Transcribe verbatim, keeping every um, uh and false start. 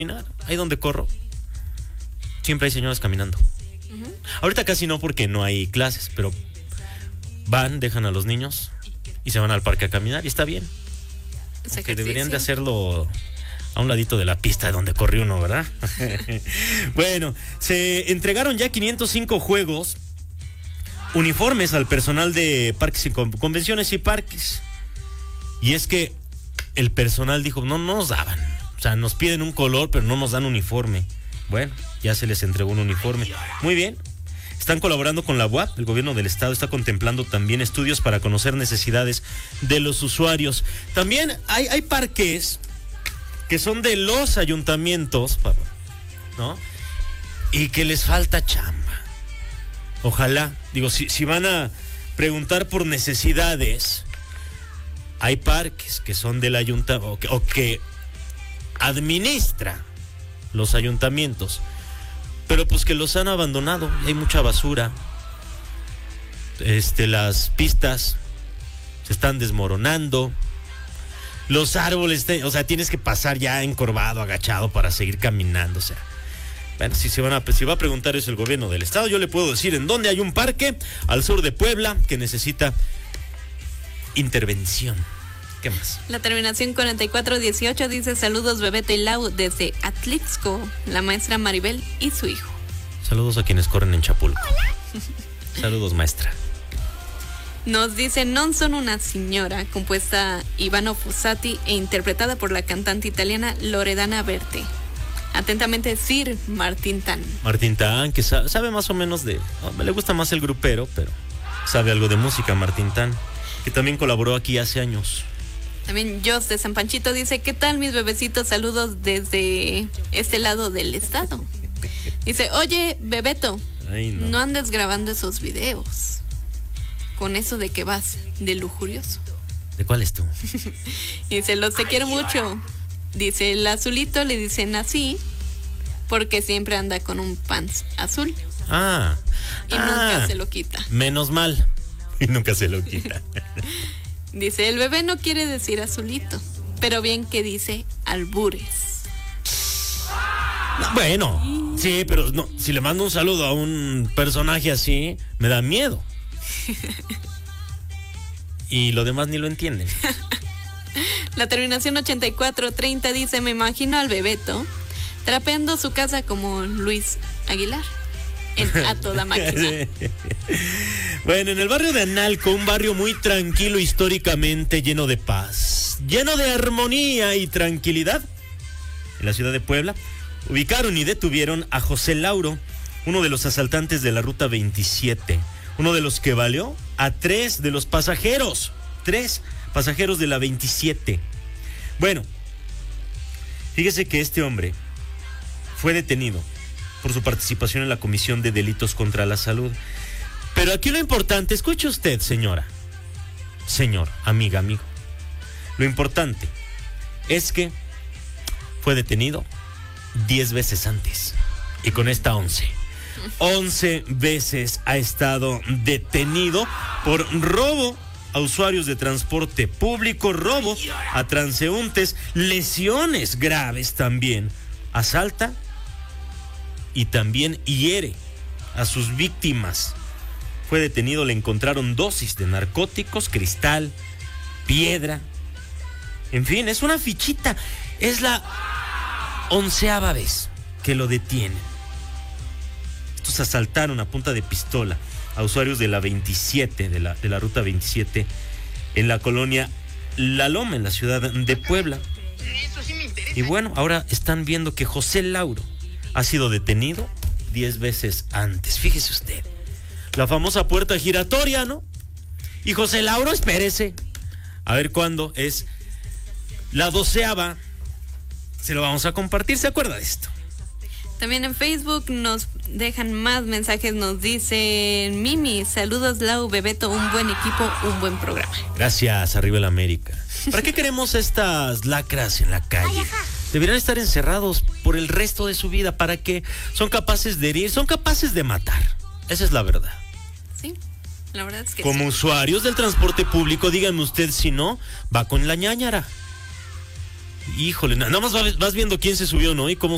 ahí donde corro, siempre hay señoras caminando. Uh-huh. Ahorita casi no porque no hay clases, pero van, dejan a los niños y se van al parque a caminar y está bien. Aunque deberían de hacerlo a un ladito de la pista donde corrió uno, ¿verdad? Bueno, se entregaron ya quinientos cinco juegos, uniformes al personal de parques y convenciones y parques. Y es que el personal dijo, no, no nos daban. O sea, nos piden un color, pero no nos dan uniforme. Bueno, ya se les entregó un uniforme. Muy bien. Están colaborando con la U A P. El gobierno del estado está contemplando también estudios para conocer necesidades de los usuarios. También hay, hay parques que son de los ayuntamientos, ¿no? Y que les falta chamba. Ojalá, digo, si, si van a preguntar por necesidades, hay parques que son del ayuntamiento o que, o que administra los ayuntamientos, pero pues que los han abandonado, hay mucha basura, este, las pistas se están desmoronando, los árboles, te, o sea, tienes que pasar ya encorvado, agachado para seguir caminando, o sea, bueno, si se van a, si va a preguntar eso el gobierno del estado, yo le puedo decir en dónde hay un parque al sur de Puebla que necesita intervención. ¿Qué más? La terminación cuarenta y cuatro dieciocho dice saludos Bebeto y Lau desde Atlixco, la maestra Maribel y su hijo. Saludos a quienes corren en Chapulco. Saludos, maestra. Nos dice Non son una señora, compuesta Ivano Fossati e interpretada por la cantante italiana Loredana Berti. Atentamente, Sir Martín Tan. Martín Tan, que sabe, sabe más o menos de... Oh, me le gusta más el grupero, pero sabe algo de música, Martín Tan, que también colaboró aquí hace años. También Jos de San Panchito dice, ¿qué tal mis bebecitos? Saludos desde este lado del estado. Dice, oye, Bebeto, Ay, no. no andes grabando esos videos. Con eso de que vas de lujurioso. ¿De cuál es tú? Dice, los te quiero mucho. Dice, el azulito le dicen así porque siempre anda con un pants azul. Ah. Y ah, nunca se lo quita. Menos mal. Y nunca se lo quita. Dice, el bebé no quiere decir azulito, pero bien que dice albures. No, bueno, sí, pero no, si le mando un saludo a un personaje así, me da miedo. Y lo demás ni lo entienden. La terminación ochenta y cuatro treinta dice, me imagino al Bebeto trapeando su casa como Luis Aguilar. En, a toda máquina. Bueno, en el barrio de Analco, un barrio muy tranquilo históricamente, lleno de paz, lleno de armonía y tranquilidad, en la ciudad de Puebla, ubicaron y detuvieron a José Lauro, uno de los asaltantes de la ruta veintisiete, uno de los que baleó a tres de los pasajeros, tres pasajeros de la veintisiete. Bueno, fíjese que este hombre fue detenido por su participación en la Comisión de Delitos contra la Salud. Pero aquí lo importante, escuche usted, señora, señor, amiga, amigo, lo importante es que fue detenido diez veces antes y con esta once. Once veces ha estado detenido por robo a usuarios de transporte público, robo a transeúntes, lesiones graves también, asalta y también hiere a sus víctimas. Fue detenido, le encontraron dosis de narcóticos, cristal, piedra. En fin, es una fichita. Es la onceava vez que lo detienen. Estos asaltaron a punta de pistola a usuarios de la veintisiete, de la, de la ruta veintisiete, en la colonia La Loma, en la ciudad de Puebla. Y bueno, ahora están viendo que José Lauro ha sido detenido diez veces antes. Fíjese usted, la famosa puerta giratoria, ¿no? Y José Lauro, espérese, a ver cuándo es la doceava. Se lo vamos a compartir, ¿se acuerda de esto? También en Facebook nos dejan más mensajes, nos dicen, Mimi, saludos Lau, Bebeto, un buen equipo, un buen programa. Gracias, arriba el América. ¿Para qué queremos estas lacras en la calle? Deberían estar encerrados por el resto de su vida. ¿Para qué? Son capaces de herir, son capaces de matar. Esa es la verdad. Sí, la verdad es que Como sí. usuarios del transporte público, díganme usted si no, va con la ñáñara. Híjole, nada más vas viendo quién se subió, ¿no? Y cómo